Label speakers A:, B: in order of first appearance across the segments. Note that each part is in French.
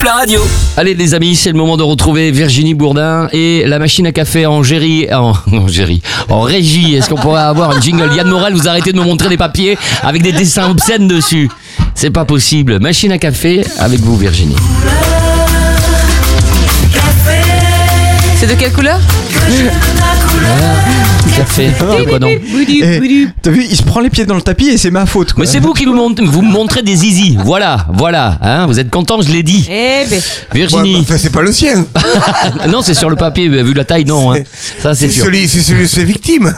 A: la radio.
B: Allez les amis, c'est le moment de retrouver Virginie Bourdin et la machine à café en régie. Est-ce qu'on pourrait avoir un jingle? Yann Morel, vous arrêtez de me montrer des papiers avec des dessins obscènes dessus. C'est pas possible. Machine à café avec vous Virginie.
C: C'est de quelle couleur?
B: Café. Quoi non?
D: T'as vu, il se prend les pieds dans le tapis et c'est ma faute, quoi.
B: Mais c'est vous qui vous me montrez des zizi. Voilà. Hein, vous êtes content, je l'ai dit.
C: Eh ben.
B: Virginie.
E: Ouais, enfin, c'est pas le sien.
B: Non, c'est sur le papier, vu la taille, non. Hein. Ça, c'est sûr.
E: C'est victime.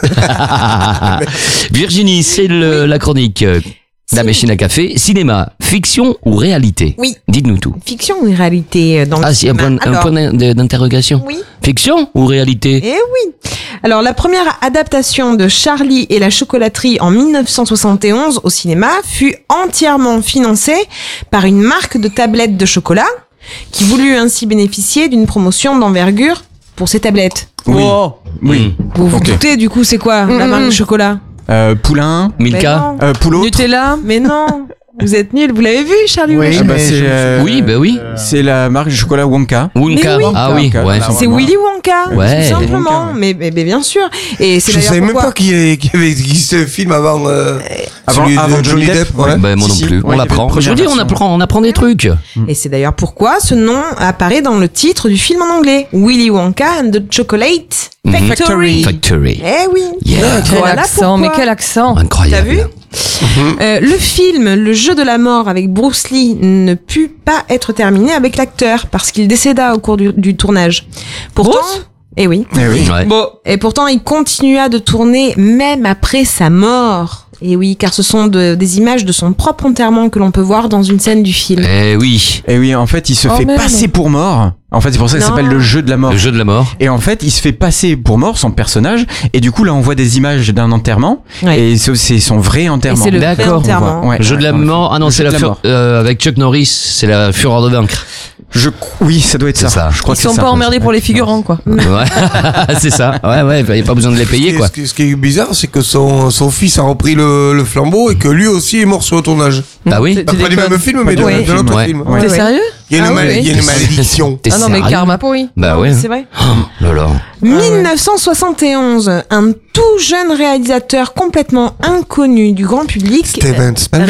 B: Virginie, c'est la chronique. La machine à café, cinéma, fiction ou réalité?
C: Oui.
B: Dites-nous tout.
C: Fiction ou réalité dans le
B: si, un
C: cinéma?
B: point d'interrogation.
C: Oui.
B: Fiction ou réalité?
C: Eh oui. Alors, la première adaptation de Charlie et la chocolaterie en 1971 au cinéma fut entièrement financée par une marque de tablettes de chocolat qui voulut ainsi bénéficier d'une promotion d'envergure pour ses tablettes.
D: Oui.
C: Oh.
D: Oui.
C: Vous vous doutez du coup c'est quoi la marque de chocolat?
D: Poulain.
B: Milka.
D: Poulot.
C: Nutella. Mais non. Vous êtes nuls. Vous l'avez vu, Charlie?
D: Oui,
B: Oui, bah oui.
D: C'est la marque de chocolat Wonka.
B: Wonka.
C: Mais oui.
B: Ah oui, ouais.
C: C'est Willy Wonka,
B: Ouais.
C: tout simplement.
D: Wonka,
C: mais bien sûr. Et c'est
E: Je
C: d'ailleurs
E: savais même
C: pourquoi...
E: pas qu'il avait existé un film avant celui
D: avant
E: de Johnny Depp. Ouais.
B: Bah, moi non
D: Si,
B: plus.
D: ouais,
B: On l'apprend.
D: il y avait
B: Je vous
D: une
B: dis,
D: première
B: on apprend des trucs.
C: Et c'est d'ailleurs pourquoi ce nom apparaît dans le titre du film en anglais. Willy Wonka and the Chocolate Factory.
B: Factory.
C: Eh oui.
B: Yeah.
C: Quel
F: Voilà
C: accent,
F: mais quel accent.
B: Incroyable.
C: T'as vu? Le film Le jeu de la mort avec Bruce Lee ne put pas être terminé avec l'acteur parce qu'il décéda au cours du tournage. Pourtant, eh oui.
D: Eh oui.
B: Ouais.
C: Bon, et pourtant il continua de tourner même après sa mort. Et oui, car ce sont des images de son propre enterrement que l'on peut voir dans une scène du film.
B: Eh oui.
D: Et oui, en fait, il se
C: Oh,
D: fait
C: merde.
D: passer pour mort. En fait, c'est pour ça que ça
C: Non.
D: s'appelle le jeu de la mort.
B: Le jeu de la mort.
D: Et en fait, il se fait passer pour mort, son personnage. Et du coup, là, on voit des images d'un enterrement.
C: Ouais.
D: Et c'est son vrai enterrement.
C: Et c'est le vrai
B: D'accord.
C: enterrement.
D: Ouais,
B: Le jeu de la
D: en effet.
B: mort. Ah non,
D: Le
B: c'est
D: jeu
B: la
D: de mort.
B: avec Chuck Norris. C'est la fureur de vaincre.
D: Oui, ça doit être
B: C'est ça.
D: Je crois
F: Ils
D: que c'est
F: sont
D: ça.
F: pas emmerdés pour les figurants, quoi.
B: Ouais. C'est ça. Ouais. Il n'y a pas besoin de les payer, quoi.
E: Ce qui est bizarre, c'est que son fils a repris le flambeau et que lui aussi est mort sur le tournage.
B: Bah oui.
F: C'est
E: Pas
F: des
E: du même
F: codes.
E: film, mais
C: Ouais.
E: de l'autre
B: Ouais.
E: film.
D: Ouais.
F: T'es sérieux?
E: Il y a une,
C: Ah oui.
E: il y a une malédiction.
B: T'es
F: Ah non, mais
B: sérieux?
F: karma pourri.
B: Bah ouais.
C: C'est vrai.
B: Oh là là.
C: 1971, un tout jeune réalisateur complètement inconnu du grand public
E: Steven Spielberg.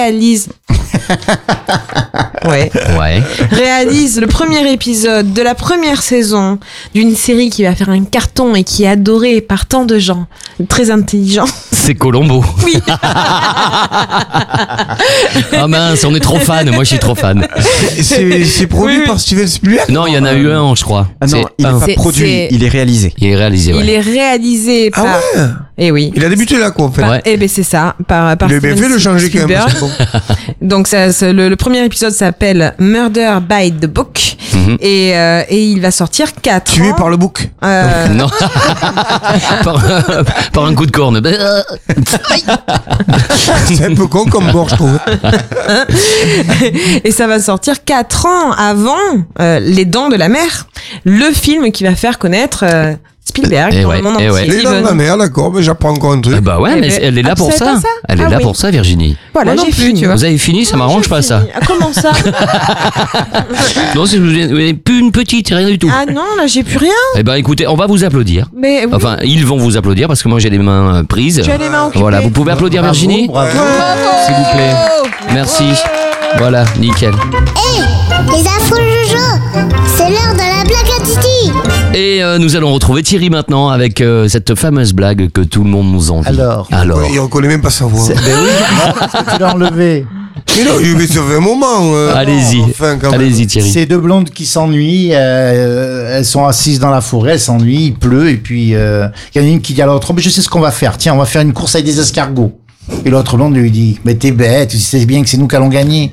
B: Ouais.
C: réalise le premier épisode de la première saison d'une série qui va faire un carton et qui est adorée par tant de gens très intelligents.
B: C'est Colombo.
C: Oui.
B: Ah mince, on est trop fan. Moi, je suis trop fan.
E: C'est produit
C: Oui.
E: par Steven Spielberg.
B: Non, il y en a eu un, je crois.
D: Ah non, il
B: un.
D: est pas
C: C'est-
D: produit,
C: c'est-
D: il est réalisé.
B: Il est réalisé, ouais.
C: Il est réalisé
E: Ah
C: par...
E: ouais.
C: Eh oui.
E: Il a débuté là, quoi, en fait.
B: Ouais.
C: Eh ben c'est ça, par
E: Il a bien
C: Steven
E: fait de le changer quand même.
C: Spielberg.
E: parce que bon.
C: Donc le premier épisode s'appelle Murder by the Book
B: Mhm.
C: et il va sortir 4
E: Tué
C: ans.
E: par le bouc.
B: Non. par un coup de corne.
E: C'est un peu con comme mort, je trouve.
C: Et ça va sortir 4 ans avant Les Dents de la Mer, le film qui va faire connaître Spielberg
B: Eh
C: dans
B: ouais,
C: le monde
B: eh
C: entier.
B: ouais.
E: Les dents de la mer, d'accord, mais j'apprends encore un truc.
B: Bah ouais,
C: Eh
B: mais
C: ben,
B: elle est là
C: ah,
B: pour
C: tu savais
B: ça.
C: pas ça?
B: Elle est
C: Ah
B: là
C: oui.
B: pour ça, Virginie.
C: Voilà,
F: Moi non
C: j'ai
F: plus,
C: fini.
F: tu vois.
B: Vous avez fini, ça m'arrange pas ça.
C: Ah, comment ça?
B: Non, c'est vous avez plus une petite, rien du tout.
C: Ah non, là j'ai plus rien.
B: Eh ben écoutez, on va vous applaudir.
C: Mais oui,
B: Enfin, ils vont vous applaudir parce que moi j'ai les mains prises.
C: tu as les mains occupées.
B: Voilà, vous pouvez applaudir Virginie, s'il vous plaît. Merci. Voilà, nickel.
G: Les infos Jojo, c'est l'heure de la blague à Titi.
B: Et nous allons retrouver Thierry maintenant avec cette fameuse blague que tout le monde nous envie.
H: Alors.
E: Ouais, il reconnaît même pas sa voix.
H: Ben oui, parce que tu l'as enlevé.
E: Mais non, mais ça fait un moment.
B: Allez-y,
E: Enfin, quand même.
B: allez-y Thierry.
H: C'est deux blondes qui s'ennuient. Elles sont assises dans la forêt, elles s'ennuient, il pleut, et puis il y en a une qui dit à l'autre, mais je sais ce qu'on va faire. Tiens, on va faire une course avec des escargots. Et l'autre blonde lui dit, mais t'es bête, tu sais bien que c'est nous qui allons gagner.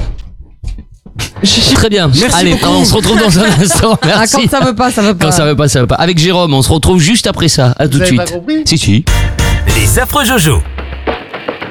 B: Très bien. Allez, on se retrouve dans un instant.
F: Ah,
B: Merci.
F: quand ça veut pas, ça veut pas.
B: Quand ça veut pas, ça veut pas. Avec Jérôme, on se retrouve juste après ça. À tout de
H: Vous avez
B: suite.
H: pas compris ?
B: Si.
A: Les affreux Jojo.